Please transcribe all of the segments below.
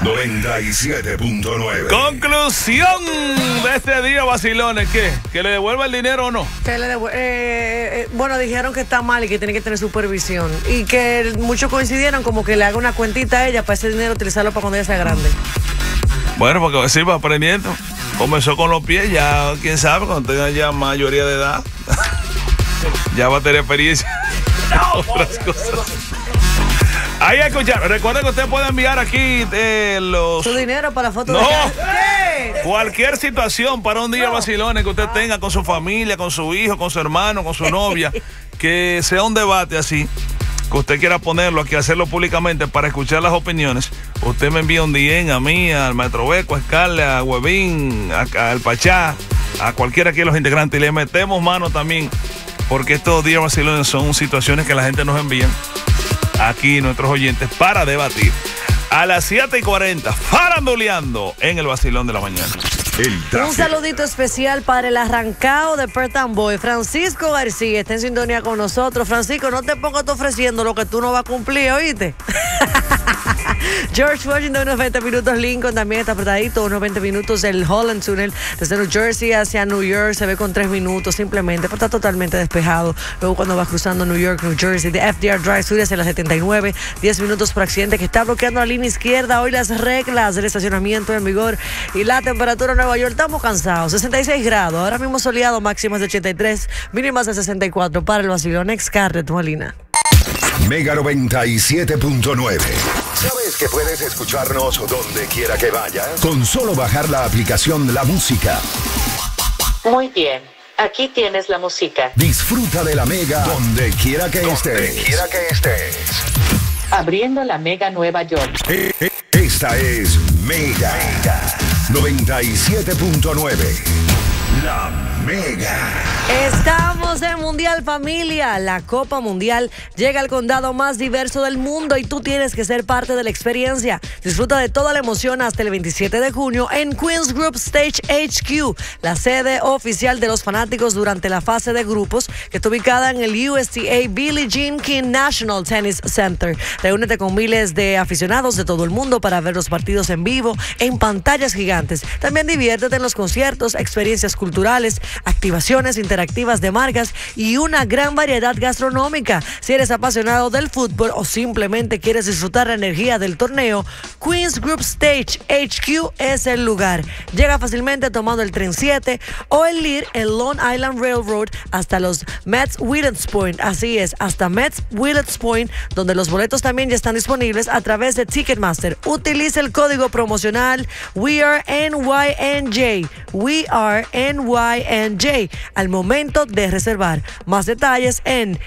97.9. Conclusión de este día, vacilones. ¿Qué? ¿Que le devuelva el dinero o no? Que bueno, dijeron que está mal y que tiene que tener supervisión. Y que muchos coincidieron como que le haga una cuentita a ella para ese dinero utilizarlo para cuando ella sea grande. Bueno, porque sí, va aprendiendo. Comenzó con los pies, ya quién sabe, cuando tenga ya mayoría de edad, ya va a tener experiencia en otras cosas. Ahí a escuchar. Recuerden que usted puede enviar aquí su dinero para la foto de ¿Qué? Cualquier situación para un día vacilones que usted tenga con su familia, con su hijo, con su hermano, con su novia, que sea un debate así, que usted quiera ponerlo aquí, hacerlo públicamente para escuchar las opiniones. Usted me envía un DM a mí, al Maestro Beco, a Scarlett, a Huevín, al Pachá, a cualquiera aquí de los integrantes, y le metemos mano también, porque estos días vacilones son situaciones que la gente nos envía aquí, nuestros oyentes, para debatir. A las 7:40, faranduleando en el vacilón de la mañana. Un saludito especial para el arrancado de Perth Amboy, Francisco García, está en sintonía con nosotros. Francisco, no te pongas tú ofreciendo lo que tú no vas a cumplir, ¿oíste? George Washington, unos 20 minutos. Lincoln también está apretadito, unos 20 minutos. El Holland Tunnel desde New Jersey hacia New York se ve con 3 minutos simplemente, pero está totalmente despejado. Luego cuando vas cruzando New York, New Jersey, de FDR Drive Sur hacia la 79, 10 minutos por accidente que está bloqueando la línea izquierda. Hoy las reglas del estacionamiento en vigor y la temperatura en Nueva York, estamos cansados, 66 grados, ahora mismo soleado, máximas de 83, mínimas de 64 para el vacilón. Scarlett Molina. Mega 97.9. ¿Sabes que puedes escucharnos donde quiera que vayas? Con solo bajar la aplicación La Música. Muy bien, aquí tienes la música. Disfruta de la Mega donde quiera que estés. Abriendo la Mega Nueva York. Esta es Mega 97.9. La Mega. Estamos en Mundial, familia. La Copa Mundial llega al condado más diverso del mundo y tú tienes que ser parte de la experiencia. Disfruta de toda la emoción hasta el 27 de junio en Queens Group Stage HQ, la sede oficial de los fanáticos durante la fase de grupos, que está ubicada en el USTA Billie Jean King National Tennis Center. Reúnete con miles de aficionados de todo el mundo para ver los partidos en vivo en pantallas gigantes. También diviértete en los conciertos, experiencias culturales, activaciones interactivas de marcas y una gran variedad gastronómica. Si eres apasionado del fútbol o simplemente quieres disfrutar la energía del torneo, Queens Group Stage HQ es el lugar. Llega fácilmente tomando el tren 7 o el LIR, el Long Island Railroad, hasta los Mets Willets Point. Así es, hasta Mets Willets Point, donde los boletos también ya están disponibles a través de Ticketmaster. Utiliza el código promocional WeAreNYNJ. WeAreNYNJ al momento de reservar. Más detalles en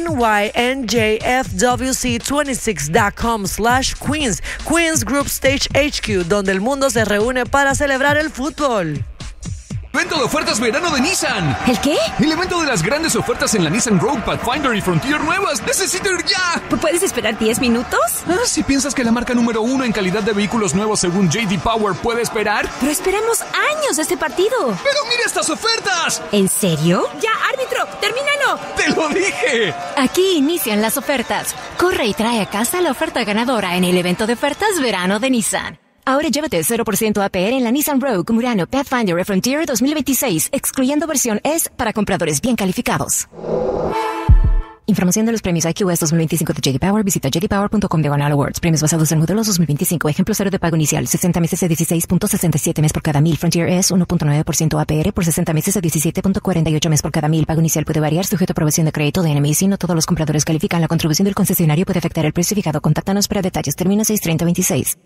nyjfwc26.com/Queens. Queens Group Stage HQ, donde el mundo se reúne para celebrar el fútbol. Evento de ofertas verano de Nissan. ¿El qué? El evento de las grandes ofertas en la Nissan Rogue, Pathfinder y Frontier nuevas. ¡Necesito ir ya! ¿Puedes esperar 10 minutos? Si piensas que la marca número 1 en calidad de vehículos nuevos según J.D. Power puede esperar. Pero esperamos años este partido. ¡Pero mira estas ofertas! ¿En serio? ¡Ya, árbitro! ¡Termínalo! ¡Te lo dije! Aquí inician las ofertas. Corre y trae a casa la oferta ganadora en el evento de ofertas verano de Nissan. Ahora llévate 0% APR en la Nissan Rogue, Murano, Pathfinder y Frontier 2026, excluyendo versión S para compradores bien calificados. Información de los premios IQS 2025 de J.D. Power. Visita jdpower.com/awards. Premios basados en modelos 2025. Ejemplo 0 de pago inicial. 60 meses de 16.67 mes por cada 1000. Frontier es 1.9% APR por 60 meses de 17.48 mes por cada 1000. Pago inicial puede variar sujeto a aprobación de crédito de NMC. No todos los compradores califican. La contribución del concesionario puede afectar el precio fijado. Contáctanos para detalles. Termina 6/30/26.